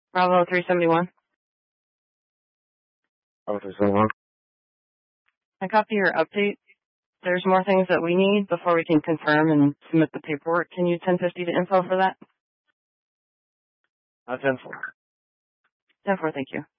Bravo 371. Bravo 371. I copy your update. There's more things that we need before we can confirm and submit the paperwork. Can you 1050 to info for that? 10-4. 10-4, thank you.